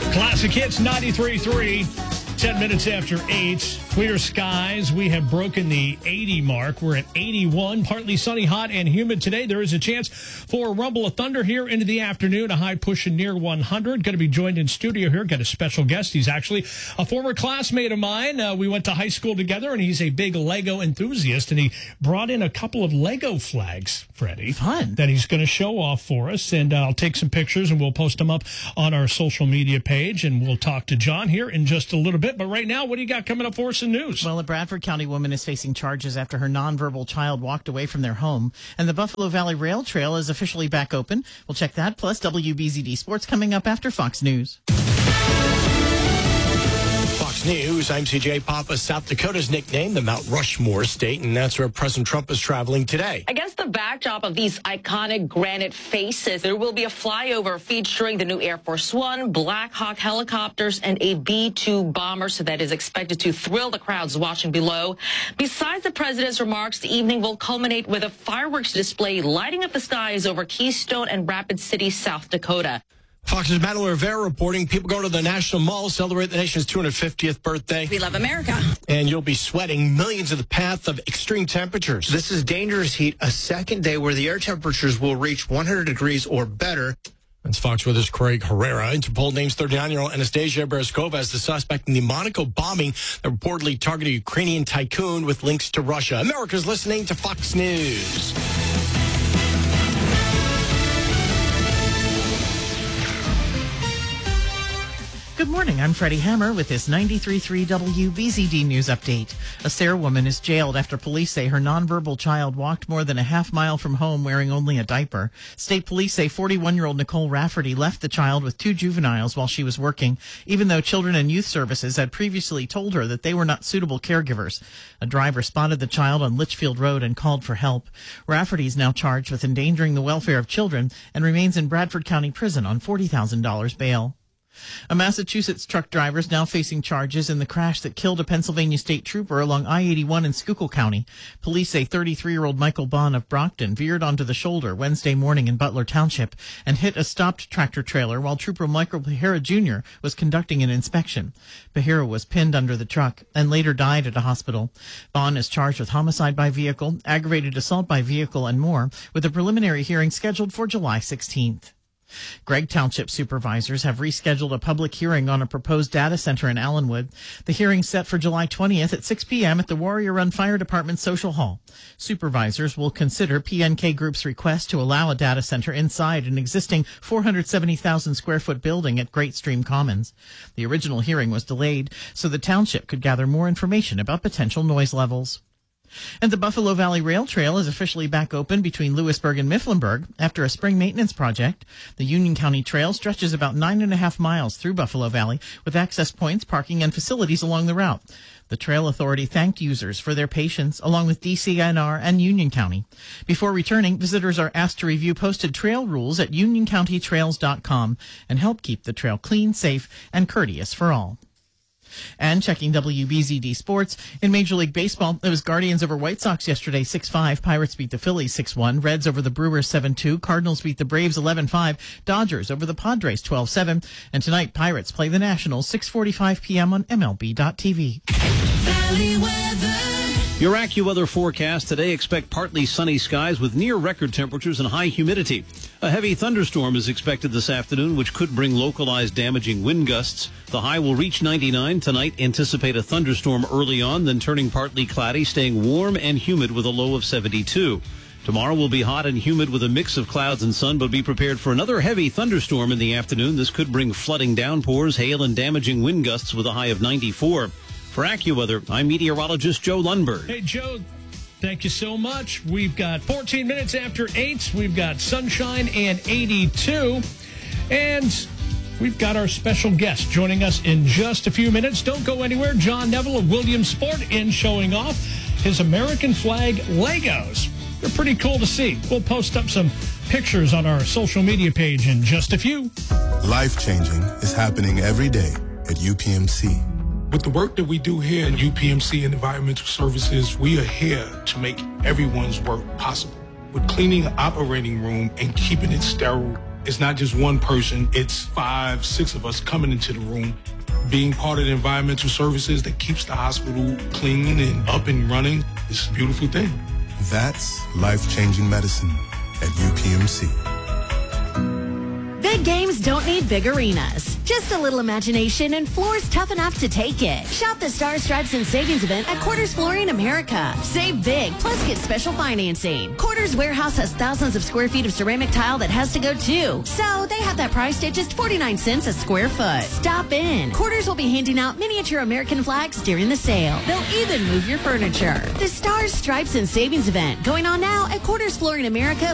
Classic Hits 93.3. 10 minutes after 8. Clear skies. We have broken the 80 mark. We're at 81. Partly sunny, hot, and humid today. There is a chance for a rumble of thunder here into the afternoon. A high pushing near 100. Going to be joined in studio here. Got a special guest. He's actually a former classmate of mine. We went to high school together, and he's a big Lego enthusiast. And he brought in a couple of Lego flags, Freddie. Fun. That he's going to show off for us. And I'll take some pictures, and we'll post them up on our social media page. And we'll talk to John here in just a little bit. But right now, what do you got coming up for us in news? Well, a Bradford County woman is facing charges after her nonverbal child walked away from their home. And the Buffalo Valley Rail Trail is officially back open. We'll check that, plus WBZD Sports coming up after Fox News. Fox News, I'm CJ Papa. South Dakota's nicknamed the Mount Rushmore state, and that's where President Trump is traveling today. Against the backdrop of these iconic granite faces, there will be a flyover featuring the new Air Force One, Black Hawk helicopters, and a B-2 bomber, so that is expected to thrill the crowds watching below. Besides the president's remarks, the evening will culminate with a fireworks display lighting up the skies over Keystone and Rapid City, South Dakota. Fox's Madeline Rivera reporting people go to the National Mall, celebrate the nation's 250th birthday. We love America. And you'll be sweating millions of the path of extreme temperatures. This is dangerous heat, a second day where the air temperatures will reach 100 degrees or better. That's Fox Weather's Craig Herrera. Interpol names 39-year-old Anastasia Berezkova as the suspect in the Monaco bombing that reportedly targeted a Ukrainian tycoon with links to Russia. America's listening to Fox News. Good morning. I'm Freddie Hammer with this 93.3 WBZD News Update. A Sayre woman is jailed after police say her nonverbal child walked more than a half mile from home wearing only a diaper. State police say 41-year-old Nicole Rafferty left the child with 2 juveniles while she was working, even though Children and Youth Services had previously told her that they were not suitable caregivers. A driver spotted the child on Litchfield Road and called for help. Rafferty is now charged with endangering the welfare of children and remains in Bradford County Prison on $40,000 bail. A Massachusetts truck driver is now facing charges in the crash that killed a Pennsylvania state trooper along I-81 in Schuylkill County. Police say 33-year-old Michael Bond of Brockton veered onto the shoulder Wednesday morning in Butler Township and hit a stopped tractor trailer while Trooper Michael Pahira Jr. was conducting an inspection. Pahira was pinned under the truck and later died at a hospital. Bond is charged with homicide by vehicle, aggravated assault by vehicle, and more, with a preliminary hearing scheduled for July 16th. Gregg Township supervisors have rescheduled a public hearing on a proposed data center in Allenwood. The hearing's set for July 20th at 6 p.m. at the Warrior Run Fire Department Social Hall. Supervisors will consider PNK Group's request to allow a data center inside an existing 470,000 square foot building at Great Stream Commons. The original hearing was delayed so the township could gather more information about potential noise levels. And the Buffalo Valley Rail Trail is officially back open between Lewisburg and Mifflinburg after a spring maintenance project. The Union County Trail stretches about 9.5 miles through Buffalo Valley with access points, parking, and facilities along the route. The Trail Authority thanked users for their patience, along with DCNR and Union County. Before returning, visitors are asked to review posted trail rules at unioncountytrails.com and help keep the trail clean, safe, and courteous for all. And checking WBZD Sports, in Major League Baseball, it was Guardians over White Sox yesterday 6-5. Pirates beat the Phillies 6-1. Reds over the Brewers 7-2. Cardinals beat the Braves 11-5. Dodgers over the Padres 12-7. And tonight, Pirates play the Nationals 6:45 p.m. on MLB.tv. Valley weather. Your AccuWeather forecast today, expect partly sunny skies with near record temperatures and high humidity. A heavy thunderstorm is expected this afternoon, which could bring localized damaging wind gusts. The high will reach 99 tonight. Anticipate a thunderstorm early on, then turning partly cloudy, staying warm and humid with a low of 72. Tomorrow will be hot and humid with a mix of clouds and sun, but be prepared for another heavy thunderstorm in the afternoon. This could bring flooding downpours, hail, and damaging wind gusts with a high of 94. For AccuWeather, I'm meteorologist Joe Lundberg. Hey, Joe, thank you so much. We've got 14 minutes after 8. We've got sunshine and 82. And we've got our special guest joining us in just a few minutes. Don't go anywhere. John Neville of Williams Sport in showing off his American flag Legos. They're pretty cool to see. We'll post up some pictures on our social media page in just a few. Life-changing is happening every day at UPMC. With the work that we do here at UPMC and Environmental Services, we are here to make everyone's work possible. With cleaning the operating room and keeping it sterile It's not just one person. It's 5, 6 of us coming into the room, being part of the environmental services that keeps the hospital clean and up and running. It's a beautiful thing. That's life-changing medicine at UPMC. Big games don't need big arenas. Just a little imagination and floors tough enough to take it. Shop the Stars, Stripes, and Savings event at Quarters Flooring America. Save big, plus get special financing. Quarters Warehouse has thousands of square feet of ceramic tile that has to go too. So they have that priced at just 49 cents a square foot. Stop in. Quarters will be handing out miniature American flags during the sale. They'll even move your furniture. The Stars, Stripes, and Savings event going on now at Quarters Flooring America,